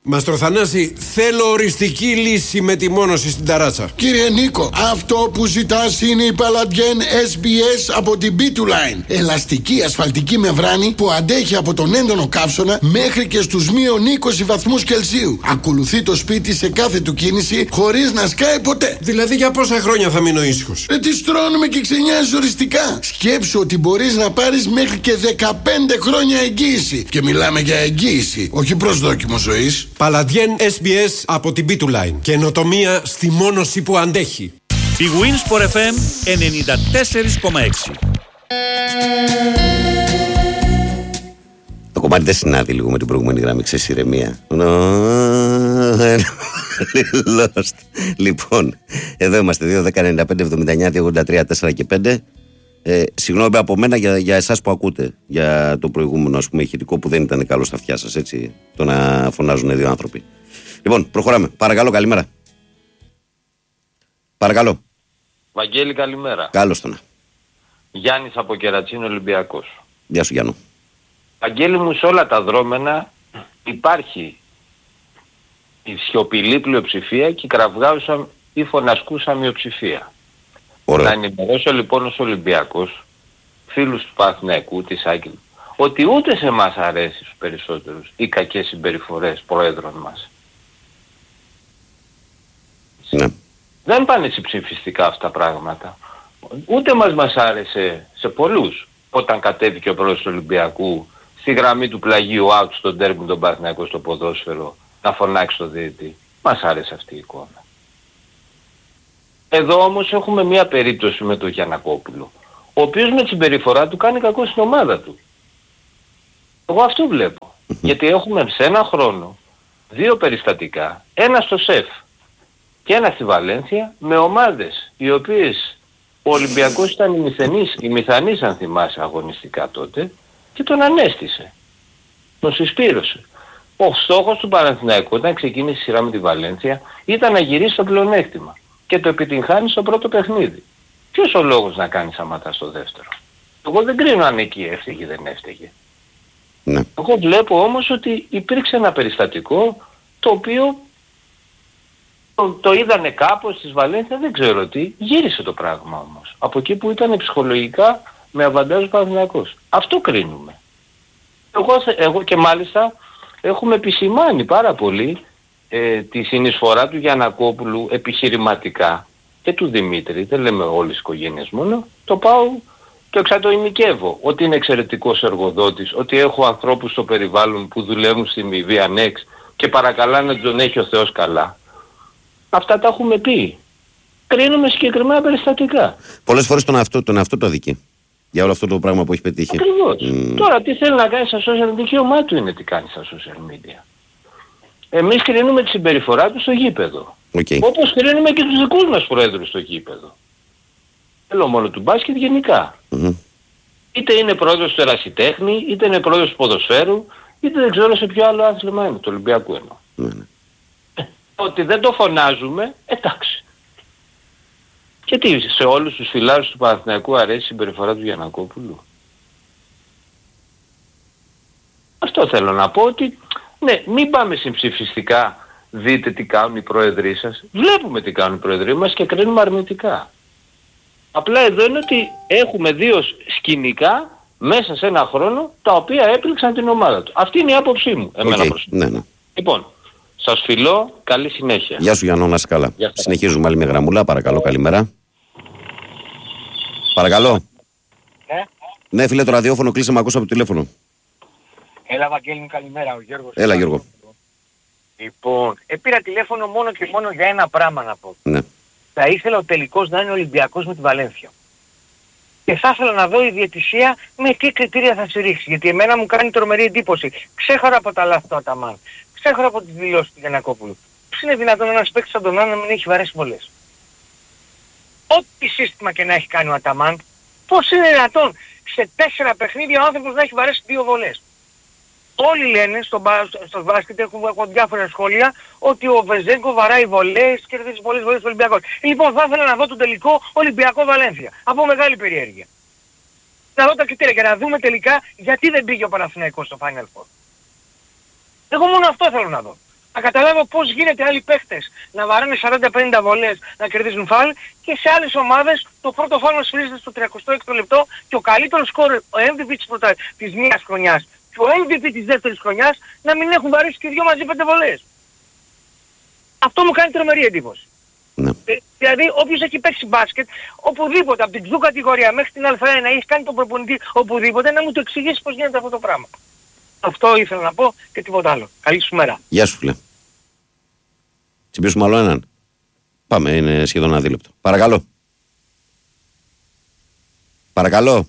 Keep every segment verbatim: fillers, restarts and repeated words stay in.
Μαστροθανάση, θέλω οριστική λύση με τη μόνωση στην ταράτσα. Κύριε Νίκο, αυτό που ζητάς είναι η Paladien ες μπι ες από την μπι του Line. Ελαστική ασφαλτική μεμβράνη που αντέχει από τον έντονο καύσωνα μέχρι και στους μείον είκοσι βαθμούς Κελσίου. Ακολουθεί το σπίτι σε κάθε του κίνηση χωρίς να σκάει ποτέ. Δηλαδή για πόσα χρόνια θα μείνω ήσυχος? Ε, τη στρώνουμε και ξενιάζεις οριστικά. Σκέψου ότι μπορείς να πάρεις μέχρι και δεκαπέντε χρόνια εγγύηση. Και μιλάμε για εγγύηση, όχι προσδόκιμο ζωής. Paladien ες μπι ες από την μπι του Line. Καινοτομία στη μόνωση που αντέχει. Η Winsport εφ εμ ενενήντα τέσσερα κόμμα έξι. Το κομμάτι δεν συνάδει λίγο με την προηγούμενη γραμμή, ξέρεις, ηρεμία. Λοιπόν, εδώ είμαστε δύο δέκα ενενήντα πέντε εβδομήντα εννιά ογδόντα τρία τέσσερα και πέντε. Ε, συγγνώμη από μένα για, για εσάς που ακούτε για το προηγούμενο, ας πούμε, ηχητικό που δεν ήταν καλό στα αυτιά σας, έτσι, το να φωνάζουν δύο άνθρωποι. Λοιπόν, προχωράμε. Παρακαλώ, καλημέρα. Παρακαλώ. Βαγγέλη, καλημέρα. Καλώς το να. Γιάννης από Κερατσίνη, Ολυμπιακός. Γεια σου, Γιάννου. Βαγγέλη μου, σε όλα τα δρόμενα υπάρχει η σιωπηλή πλειοψηφία και η κραυγάουσα ή φωνασκούσα μειοψηφία. Ωραία. Να ενημερώσω λοιπόν ως Ολυμπιακός, φίλους του Παναθηναϊκού, της Άκη, ότι ούτε σε εμάς αρέσει στους περισσότερους οι κακές συμπεριφορές προέδρων μας. Ναι. Δεν πάνε συμψηφιστικά αυτά τα πράγματα. Ούτε μας μας άρεσε σε πολλούς όταν κατέβηκε ο πρόεδρος του Ολυμπιακού στη γραμμή του πλαγίου out στον ντέρμπι τον Παναθηναϊκό στο ποδόσφαιρο να φωνάξει το διαιτητή. Μας άρεσε αυτή η εικόνα. Εδώ όμως έχουμε μία περίπτωση με τον Γιαννακόπουλο, ο οποίος με τη συμπεριφορά του κάνει κακό στην ομάδα του. Εγώ αυτό βλέπω. Γιατί έχουμε σε ένα χρόνο δύο περιστατικά, ένα στο ΣΕΦ και ένα στη Βαλένθια, με ομάδες οι οποίες ο Ολυμπιακός ήταν η μηθανής, αν θυμάσαι, αγωνιστικά τότε, και τον ανέστησε. Τον συσπήρωσε. Ο στόχος του Παναθηναϊκού όταν ξεκίνησε η σειρά με τη Βαλένθια ήταν να γυρίσει στο πλεονέκτημα. Και το επιτυγχάνει στο πρώτο παιχνίδι. Ποιος ο λόγος να κάνει σαματά στο δεύτερο? Εγώ δεν κρίνω αν εκεί έφταιγε ή δεν έφταιγε. Ναι. Εγώ βλέπω όμως ότι υπήρξε ένα περιστατικό το οποίο το, το είδανε κάπως στις Βαλένθια, δεν ξέρω τι, γύρισε το πράγμα όμως. Από εκεί που ήταν ψυχολογικά με αβαντάζ ο Παναθηναϊκός. Αυτό κρίνουμε. Εγώ, εγώ και μάλιστα έχουμε επισημάνει πάρα πολύ Ε, τη συνεισφορά του Γιαννακόπουλου επιχειρηματικά και του Δημήτρη, δεν λέμε όλες τις οικογένειες μόνο, το πάω, το εξατοιμικεύω, ότι είναι εξαιρετικός εργοδότης, ότι έχω ανθρώπους στο περιβάλλον που δουλεύουν στη Βιανέξ και παρακαλάνε να τον έχει ο Θεός καλά. Αυτά τα έχουμε πει. Κρίνουμε συγκεκριμένα περιστατικά. Πολλές φορές τον αυτό, τον αυτό το αδικεί. Για όλο αυτό το πράγμα που έχει πετύχει. Ακριβώς. Mm. Τώρα τι θέλει να κάνει στα social media, δικαίωμά του είναι τι κάνει στα social media. Εμείς κρίνουμε τη συμπεριφορά του στο γήπεδο. Okay. Όπως κρίνουμε και τους δικούς μας πρόεδρους στο γήπεδο. Θέλω μόνο του μπάσκετ γενικά. Mm-hmm. Είτε είναι πρόεδρος του ερασιτέχνη, είτε είναι πρόεδρος του ποδοσφαίρου, είτε δεν ξέρω σε ποιο άλλο άθλημα είναι, του Ολυμπιακού εννοώ. Mm-hmm. Ε, ότι δεν το φωνάζουμε, εντάξει. Και τι, σε όλους τους φιλάρους του Παναθηναϊκού αρέσει η συμπεριφορά του Γιαννακόπουλου? Αυτό θέλω να πω, ότι ναι, μην πάμε συμψηφιστικά, δείτε τι κάνουν οι πρόεδροι σας. Βλέπουμε τι κάνουν οι πρόεδροι μας και κρίνουμε αρνητικά. Απλά εδώ είναι ότι έχουμε δύο σκηνικά μέσα σε ένα χρόνο τα οποία έπληξαν την ομάδα του. Αυτή είναι η άποψή μου, εμένα Okay. προσωπικά. Ναι, ναι. Λοιπόν, σας φιλώ, καλή συνέχεια. Γεια σου Γιάννο, να είσαι καλά. Συνεχίζουμε άλλη μια γραμμούλα, παρακαλώ, καλημέρα. Παρακαλώ. Ναι. Ναι, φίλε, το ραδιόφωνο κλείσε, με ακούσα από το τηλέφωνο. Έλα Βαγγέλη μου, καλημέρα, ο Γιώργος. Έλα Γιώργο. Λοιπόν, ε, πήρα τηλέφωνο μόνο και μόνο για ένα πράγμα να πω. Ναι. Θα ήθελα ο τελικός να είναι Ολυμπιακός με τη Βαλένθια. Και θα ήθελα να δω η διαιτησία με τι κριτήρια θα στηρίξει. Γιατί εμένα μου κάνει τρομερή εντύπωση. Ξέχωρα από τα λάθη του Αταμάν. Ξέχωρα από τις δηλώσεις του Γιαννακόπουλου. Πώς είναι δυνατόν ένας παίκτης σαν τον άλλο να μην έχει βαρέσει βολές? Ό,τι σύστημα και να έχει κάνει ο Αταμάν, πώς είναι δυνατόν σε τέσσερα παιχνίδια ο άνθρωπος να έχει βαρέσει δύο βολές? Όλοι λένε στο, στο μπάσκετ, έχουν, έχουν διάφορα σχόλια, ότι ο Βεζέγκο βαράει βολές, κερδίζει πολλές βολές στο Ολυμπιακό. Λοιπόν, θα ήθελα να δω τον τελικό Ολυμπιακό Βαλένθια. Από μεγάλη περιέργεια. Να δω τα κριτήρια και να δούμε τελικά γιατί δεν πήγε ο Παναθηναϊκός στο Final Four. Εγώ μόνο αυτό θέλω να δω. Να καταλάβω πώς γίνεται άλλοι παίχτες να βαράνε σαράντα πενήντα βολές να κερδίζουν φάουλ και σε άλλες ομάδες το πρώτο φάουλ να σφυρίζεται στο τριακοστό έκτο λεπτό και ο καλύτερος σκόρερ, ο εμ βι πι της, πρωτα... της μίας χρονιάς και ο εμ βι πι της δεύτερης χρονιάς να μην έχουν βαρύσει και δυο μαζί πέντε βολές. Αυτό μου κάνει τρομερή εντύπωση. Ναι. Ε, δηλαδή όποιος έχει παίξει μπάσκετ, οπουδήποτε, από την ξου κατηγορία μέχρι την Α1, έχει κάνει τον προπονητή οπουδήποτε, να μου το εξηγήσει πώς γίνεται αυτό το πράγμα. Αυτό ήθελα να πω και τίποτα άλλο. Καλή σου μέρα. Γεια σου, φίλε. Συμπιέσουμε άλλο έναν. Πάμε, είναι σχεδόν αδίλεπτο. Παρακαλώ. Παρακαλώ.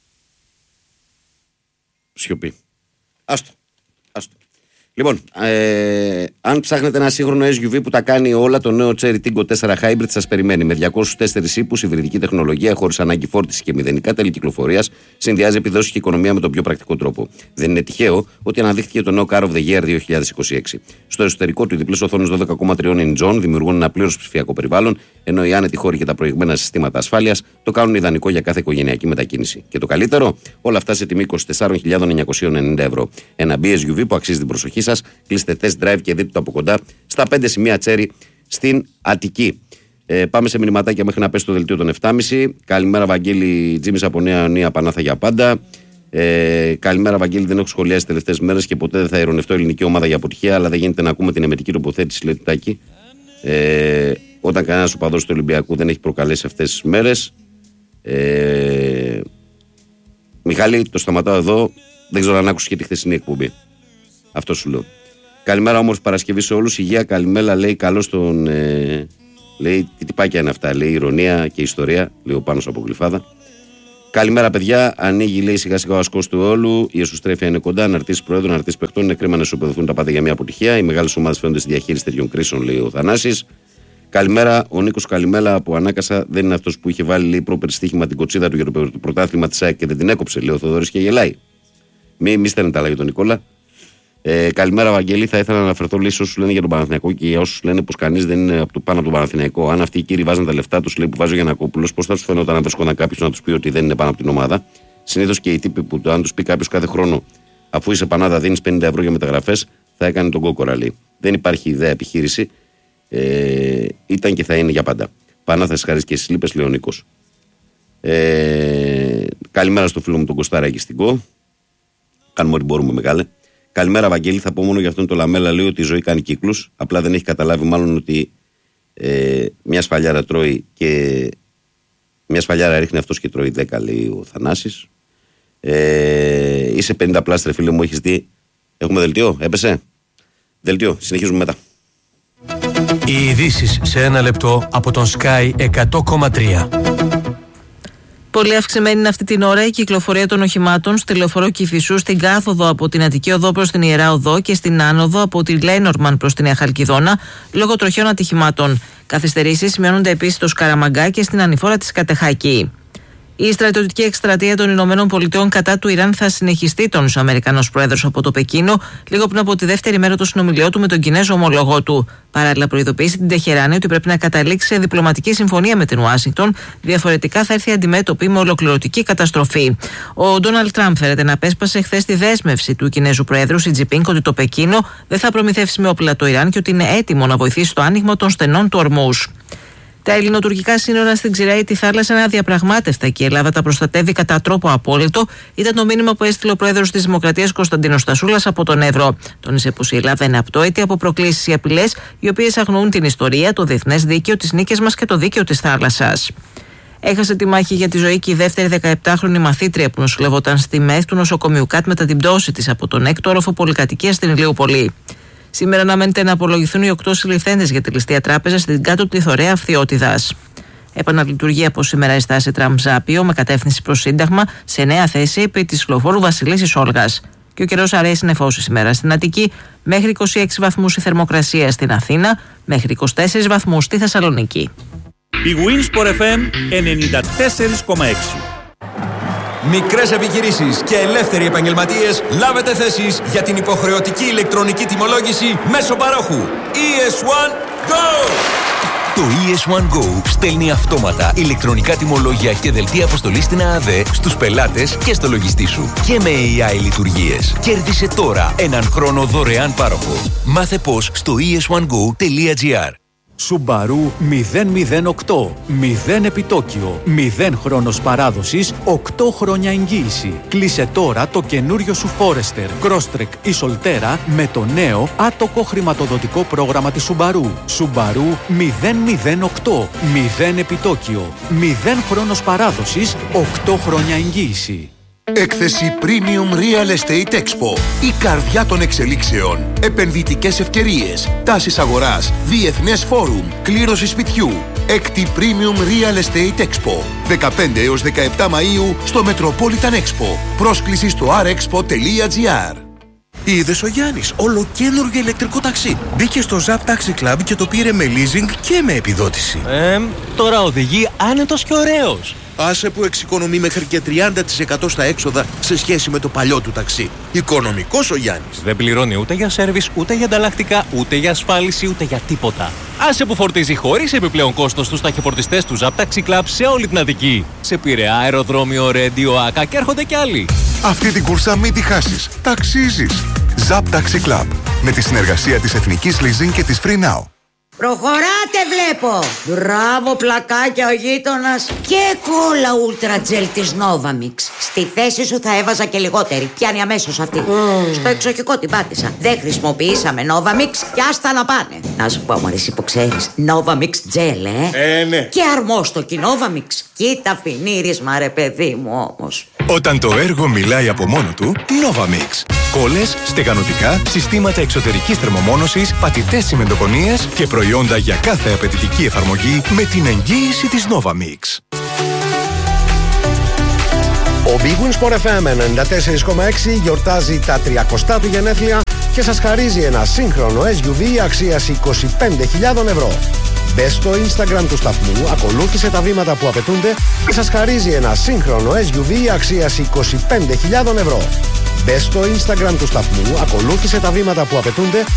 Σιωπή. Άστο. Άστο. Λοιπόν, ε, αν ψάχνετε ένα σύγχρονο ες γιου βι που τα κάνει όλα, το νέο Cherry Tiggo τέσσερα Hybrid σας περιμένει. Με διακόσιους τέσσερις ύπους, υβριδική τεχνολογία, χωρίς ανάγκη φόρτιση και μηδενικά τέλη κυκλοφορίας, συνδυάζει επιδόσεις και οικονομία με τον πιο πρακτικό τρόπο. Δεν είναι τυχαίο ότι αναδείχθηκε το νέο Car of the Year δύο χιλιάδες είκοσι έξι. Στο εσωτερικό του, οι διπλές οθόνες δώδεκα κόμμα τρία inch δημιουργούν ένα πλήρως ψηφιακό περιβάλλον, ενώ οι άνετοι χώροι και τα προηγμένα συστήματα ασφάλειας το κάνουν ιδανικό για κάθε οικογενειακή μετακίνηση. Και το καλύτερο, όλα αυτά σε τιμή είκοσι τέσσερις χιλιάδες εννιακόσια ενενήντα ευρώ. Ένα μπι ες γιου βι που αξίζει την προσοχή σας. Κλείστε test drive και δείτε το από κοντά στα πέντε σημεία Cherry στην Αττική. Ε, πάμε σε μηνυματάκια μέχρι να πέσει το δελτίο των επτά και μισή. Καλημέρα, Βαγγέλη. Τζίμις από Νέα Ιωνία, Πανάθα για πάντα. Ε, καλημέρα, Βαγγέλη. Δεν έχω σχολιάσει τις τελευταίες μέρες και ποτέ δεν θα ειρωνευτώ ελληνική ομάδα για αποτυχία, αλλά δεν γίνεται να ακούμε την εμετική τοποθέτηση, λέει του Τάκη. Ε, όταν κανένας οπαδός του Ολυμπιακού δεν έχει προκαλέσει αυτές τις μέρες. Ε, Μιχάλη, το σταματάω εδώ. Δεν ξέρω αν άκουσε και τη χθεσινή εκπομπή. Αυτό σου λέω. Καλημέρα, όμορφη Παρασκευή σε όλους. Υγεία, καλημέρα, λέει. Καλώς τον. Ε, λέει, τι τυπάκια είναι αυτά. Λέει, ηρωνία και ιστορία. Λέει ο Πάνος από Γλυφάδα. Καλημέρα, παιδιά. Ανοίγει, λέει, σιγά σιγά ο ασκός του όλου. Η εσωστρέφεια είναι κοντά. Αναρτήσεις προέδρων, αναρτήσεις παιχτών. Είναι κρίμα να ισοπεδωθούν τα πάντα για μια αποτυχία. Οι μεγάλες ομάδες φαίνονται στη διαχείριση τέτοιων κρίσεων, λέει ο Θανάσης. Καλημέρα, ο Νίκος Καλημέρα από Ανάκασα. Δεν είναι αυτός που είχε βάλει, λέει, πρόπερ στοίχημα την κοτσίδα του για το πρωτάθλημα της ΑΕΚ και δεν την έκοψε, λέει ο Θοδωρής και γελάει. Μη, μη στέλνετε άλλα για τον Νικόλα. Ε, καλημέρα, Βαγγέλη. Θα ήθελα να αναφερθώ λίγο σε όσους λένε για τον Παναθηναϊκό και για όσους λένε πως κανείς δεν είναι από το, πάνω από τον Παναθηναϊκό. Αν αυτοί οι κύριοι βάζαν τα λεφτά τους, λέει, που βάζει ο Γιαννακόπουλος, πώς θα τους φαίνονταν να βρισκόταν κάποιος να τους πει ότι δεν είναι πάνω από την ομάδα. Συνήθως και οι τύποι που, αν τους πει κάποιος κάθε χρόνο, αφού είσαι Πανάδα, δίνεις πενήντα ευρώ για μεταγραφές, θα έκανε τον κόκορα, λέει. Δεν υπάρχει ιδέα επιχείρηση. Ε, ήταν και θα είναι για πάντα. Πανά θα ευχαριστήσει και εσείς, λείπες, λέει ο Νίκος. Ε, καλημέρα στο φίλο μου τον Κωστάρα εκεί στην Κο. Κάνουμε ό,τι μπορούμε, μεγάλε. Καλημέρα, Βαγγέλη. Θα πω μόνο για αυτόν τον Λαμέλα. Λέει ότι η ζωή κάνει κύκλους. Απλά δεν έχει καταλάβει, μάλλον, ότι ε, μια σφαλιάρα τρώει και μια σφαλιάρα ρίχνει αυτός και τρώει δέκα, λέει ο Θανάσης. Ε, είσαι πενήντα πλάστρε, φίλε μου, έχεις δει. Έχουμε δελτίο, έπεσε. Δελτίο, συνεχίζουμε μετά. Οι ειδήσεις σε ένα λεπτό από τον Sky εκατό κόμμα τρία. Πολύ αυξημένη είναι αυτή την ώρα η κυκλοφορία των οχημάτων στη λεωφορείο Κηφισού, στην κάθοδο από την Αττική Οδό προς την Ιερά Οδό και στην άνοδο από τη Λέινορμαν προς την Νέα Χαλκιδόνα λόγω τροχιών ατυχημάτων. Καθυστερήσεις σημειώνονται επίσης στο Σκαραμαγκά και στην ανηφόρα της Κατεχάκη. Η στρατιωτική εκστρατεία των Ηνωμένων Πολιτειών κατά του Ιράν θα συνεχιστεί, τόνισε ο Αμερικανός Πρόεδρος από το Πεκίνο, λίγο πριν από τη δεύτερη μέρα του συνομιλιών του με τον Κινέζο ομολογό του. Παράλληλα, προειδοποίησε την Τεχεράνη ότι πρέπει να καταλήξει σε διπλωματική συμφωνία με την Ουάσιγκτον, διαφορετικά θα έρθει αντιμέτωπη με ολοκληρωτική καταστροφή. Ο Ντόναλντ Τραμπ φέρεται να απέσπασε χθες τη δέσμευση του Κινέζου Προέδρου Σι Τζινπίνγκ ότι το Πεκίνο δεν θα προμηθεύσει με όπλα το Ιράν και ότι είναι έτοιμο να βοηθήσει στο άνοιγμα των στενών του Ορμούζ. Τα ελληνοτουρκικά σύνορα στην Ξηραίτη θάλασσα είναι αδιαπραγμάτευτα και η Ελλάδα τα προστατεύει κατά τρόπο απόλυτο, ήταν το μήνυμα που έστειλε ο πρόεδρος της Δημοκρατίας Κωνσταντίνος Στασούλας από τον Εύρο. Τόνισε πως η Ελλάδα είναι απτόητη από προκλήσεις ή απειλές, οι οποίες αγνοούν την ιστορία, το διεθνές δίκαιο, τις νίκες μας και το δίκαιο της θάλασσας. Έχασε τη μάχη για τη ζωή και η δεύτερη δεκαεπτάχρονη μαθήτρια που νοσηλευόταν στη ΜΕΘ του νοσοκομείου ΚΑΤ μετά την πτώση της από τον έκτο όροφο πολυκατοικίας στην Ηλιούπολη. Σήμερα αναμένεται να απολογηθούν οι οκτώ συλληφθέντες για τη ληστεία τράπεζα στην κάτω πληθωρέα Αυθιώτιδας. Επαναλειτουργεί από σήμερα η στάση Τραμζάπιο με κατεύθυνση προς Σύνταγμα σε νέα θέση επί της κυκλοφόρου Βασιλίσσης Όλγας. Και ο καιρός αρέσει νεφώσει σήμερα στην Αττική, μέχρι είκοσι έξι βαθμούς η θερμοκρασία στην Αθήνα, μέχρι είκοσι τέσσερις βαθμούς στη Θεσσαλονίκη. Η Winsport εφ εμ ενενήντα τέσσερα κόμμα έξι. Μικρές επιχειρήσεις και ελεύθεροι επαγγελματίες, λάβετε θέσεις για την υποχρεωτική ηλεκτρονική τιμολόγηση μέσω παρόχου. ι ες ένα Go! Το ι ες One Go στέλνει αυτόματα ηλεκτρονικά τιμολόγια και δελτία αποστολής στην ΑΑΔΕ στους πελάτες και στο λογιστή σου. Και με έι άι λειτουργίες. Κέρδισε τώρα έναν χρόνο δωρεάν πάροχο. Μάθε πώς στο ι ες one go τελεία τζι άρ. Subaru μηδέν μηδέν οκτώ. μηδέν επιτόκιο. μηδέν χρόνος παράδοσης. οκτώ χρόνια εγγύηση. Κλείσε τώρα το καινούριο σου Forester, Crosstrek ή Solterra με το νέο άτοκο χρηματοδοτικό πρόγραμμα της Subaru. Subaru μηδέν μηδέν οκτώ. μηδέν επιτόκιο. μηδέν χρόνος παράδοσης. οκτώ χρόνια εγγύηση. Έκθεση Premium Real Estate Expo. Η καρδιά των εξελίξεων. Επενδυτικές ευκαιρίες. Τάσεις αγοράς. Διεθνές φόρουμ. Κλήρωση σπιτιού. Έκτη Premium Real Estate Expo. δεκαπέντε έως δεκαεπτά Μαΐου στο Metropolitan Expo. Πρόσκληση στο αρ εξπο τελεία τζι άρ. Είδες ο Γιάννης, ολοκένουργιο ηλεκτρικό ταξί. Μπήκε στο Zap Taxi Club και το πήρε με leasing και με επιδότηση. Ε, τώρα οδηγεί άνετος και ωραίος. Άσε που εξοικονομεί μέχρι και τριάντα τοις εκατό στα έξοδα σε σχέση με το παλιό του ταξί. Οικονομικός ο Γιάννης. Δεν πληρώνει ούτε για σέρβις, ούτε για ανταλλακτικά, ούτε για ασφάλιση, ούτε για τίποτα. Άσε που φορτίζει χωρίς επιπλέον κόστος στους ταχυφορτιστές του Zap Taxi Club σε όλη την Αττική. Σε Πειραιά, αεροδρόμιο, Ρέντιο, Άκα και έρχονται κι άλλοι. Αυτή την κούρσα μην τη χάσεις. Ταξίζεις. Zap Taxi Club. Με τη συνεργασία της Εθνικής Leasing και της Free Now. Προχωράτε βλέπω. Μπράβο πλακάκια ο γείτονας. Και κόλλα Ultra Gel της Novamix. Στη θέση σου θα έβαζα και λιγότερη. Πιάνει αμέσως αυτή. mm. Στο εξοχικό την πάτησα. Δεν χρησιμοποιήσαμε Novamix και άστα να πάνε. Να σου πω μωρέ που ξέρεις, Novamix Gel ε Ε ναι. Και αρμόστοκι Novamix. Κοίτα φινίρισμα ρε παιδί μου όμως. Όταν το έργο μιλάει από μόνο του, Novamix. Κόλλες, στεγανοτικά, συστήματα εξωτερικής θερμομόνωσης, πατητές τσιμεντοκονίες και προϊόντα για κάθε απαιτητική εφαρμογή με την εγγύηση της Novamix. Ο Big Win Sport εφ εμ ενενήντα τέσσερα κόμμα έξι γιορτάζει τα τριακοστά του γενέθλια και σας χαρίζει ένα σύγχρονο ες γιου βι αξίας είκοσι πέντε χιλιάδες ευρώ. Μπες στο Instagram του σταθμού, ακολούθησε τα βήματα που απαιτούνται και σας χαρίζει ένα σύγχρονο ες γιου βι αξίας είκοσι πέντε χιλιάδες ευρώ. Μπες στο Instagram του σταθμού, ακολούθησε τα βήματα που απαιτούνται